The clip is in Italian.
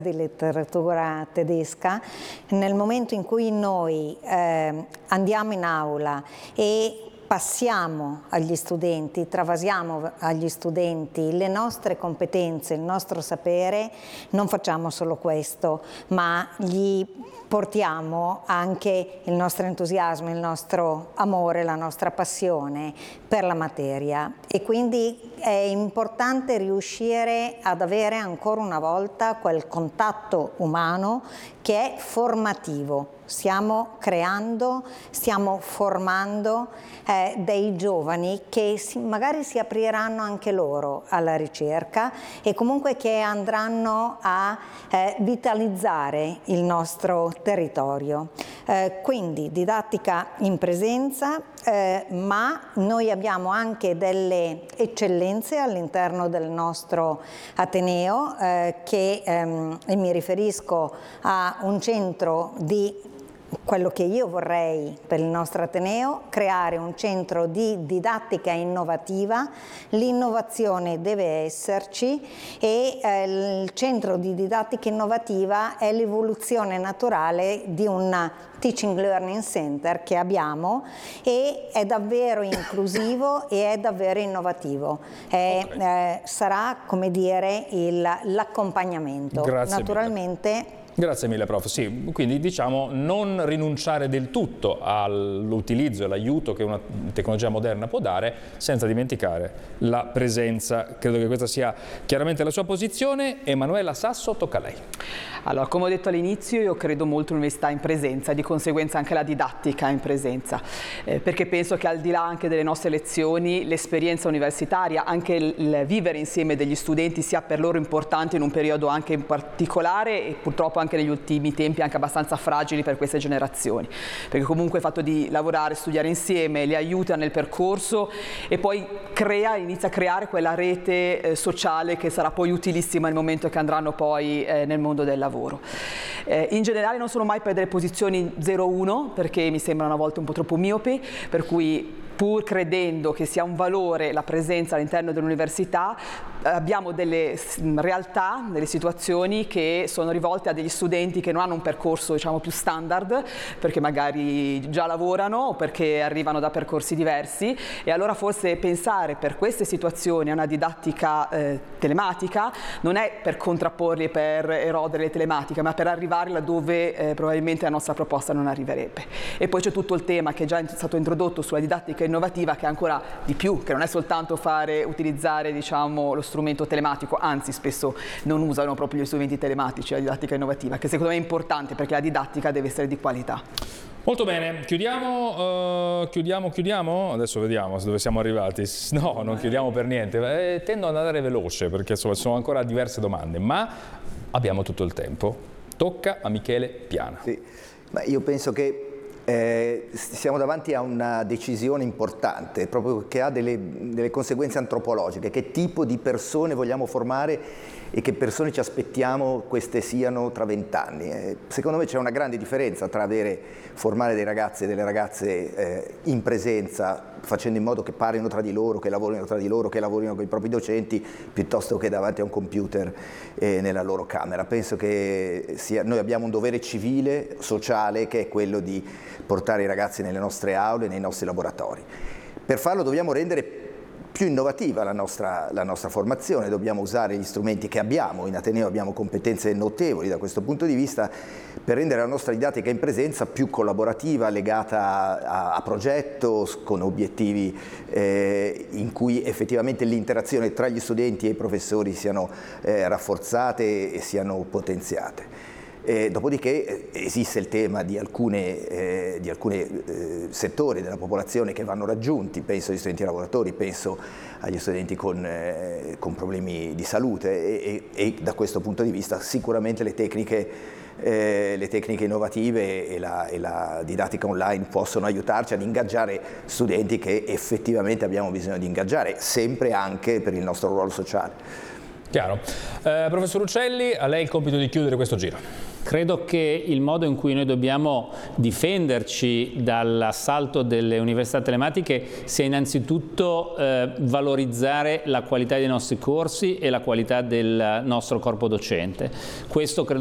di letteratura tedesca. Nel momento in cui noi andiamo in aula e passiamo agli studenti, travasiamo agli studenti le nostre competenze, il nostro sapere, non facciamo solo questo, ma gli portiamo anche il nostro entusiasmo, il nostro amore, la nostra passione per la materia, e quindi è importante riuscire ad avere ancora una volta quel contatto umano che è formativo. Stiamo creando, stiamo formando dei giovani che magari si apriranno anche loro alla ricerca e comunque che andranno a vitalizzare il nostro territorio. Quindi didattica in presenza, ma noi abbiamo anche delle eccellenze all'interno del nostro Ateneo e mi riferisco a un centro di quello che io vorrei per il nostro Ateneo, creare un centro di didattica innovativa. L'innovazione deve esserci e il centro di didattica innovativa è l'evoluzione naturale di un Teaching Learning Center che abbiamo, e è davvero inclusivo e è davvero innovativo. Sarà, come dire, l'accompagnemento. Grazie naturalmente mille. Grazie mille prof. Sì, quindi diciamo non rinunciare del tutto all'utilizzo e all'aiuto che una tecnologia moderna può dare, senza dimenticare la presenza. Credo che questa sia chiaramente la sua posizione. Emanuela Sasso, tocca a lei. Allora, come ho detto all'inizio, io credo molto all'università in presenza, di conseguenza anche la didattica in presenza, perché penso che al di là anche delle nostre lezioni, l'esperienza universitaria, anche il vivere insieme degli studenti sia per loro importante in un periodo anche in particolare e purtroppo anche negli ultimi tempi anche abbastanza fragili per queste generazioni, perché comunque il fatto di lavorare, studiare insieme li aiuta nel percorso e poi inizia a creare quella rete sociale che sarà poi utilissima nel momento che andranno poi nel mondo del lavoro. In generale non sono mai per delle posizioni 0-1, perché mi sembrano a volte un po' troppo miopi, per cui pur credendo che sia un valore la presenza all'interno dell'università, abbiamo delle realtà, delle situazioni che sono rivolte a degli studenti che non hanno un percorso, diciamo, più standard, perché magari già lavorano o perché arrivano da percorsi diversi, e allora forse pensare per queste situazioni a una didattica telematica non è per contrapporli e per erodere le telematiche, ma per arrivare laddove probabilmente la nostra proposta non arriverebbe. E poi c'è tutto il tema che è già stato introdotto sulla didattica innovativa, che è ancora di più, che non è soltanto utilizzare, diciamo, lo strumento telematico, anzi spesso non usano proprio gli strumenti telematici, la didattica innovativa, che secondo me è importante perché la didattica deve essere di qualità. Molto bene, chiudiamo, adesso vediamo dove siamo arrivati. No, non chiudiamo per niente, tendo ad andare veloce perché insomma sono ancora diverse domande, ma abbiamo tutto il tempo. Tocca a Michele Piana. Sì, ma io penso che siamo davanti a una decisione importante, proprio che ha delle conseguenze antropologiche. Che tipo di persone vogliamo formare e che persone ci aspettiamo queste siano tra 20 anni. Secondo me c'è una grande differenza tra formare dei ragazzi e delle ragazze in presenza, facendo in modo che parlino tra di loro, che lavorino tra di loro, che lavorino con i propri docenti, piuttosto che davanti a un computer nella loro camera. Penso che noi abbiamo un dovere civile, sociale, che è quello di portare i ragazzi nelle nostre aule, nei nostri laboratori. Per farlo dobbiamo rendere più innovativa la nostra formazione, dobbiamo usare gli strumenti che abbiamo. In Ateneo abbiamo competenze notevoli da questo punto di vista per rendere la nostra didattica in presenza più collaborativa, legata a progetto, con obiettivi in cui effettivamente l'interazione tra gli studenti e i professori siano rafforzate e siano potenziate. Dopodiché esiste il tema di alcuni settori della popolazione che vanno raggiunti, penso agli studenti lavoratori, penso agli studenti con problemi di salute e da questo punto di vista sicuramente le tecniche innovative e la didattica online possono aiutarci ad ingaggiare studenti che effettivamente abbiamo bisogno di ingaggiare, sempre anche per il nostro ruolo sociale. Chiaro. Professor Uccelli, a lei il compito di chiudere questo giro. Credo che il modo in cui noi dobbiamo difenderci dall'assalto delle università telematiche sia innanzitutto valorizzare la qualità dei nostri corsi e la qualità del nostro corpo docente. Questo credo